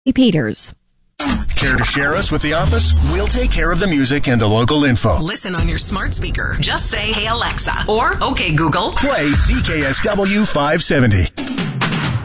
Peters. Care to share us with the office? We'll take care of the music and the local info. Listen on your smart speaker. Just say, "Hey Alexa," or "Okay Google." Play CKSW 570.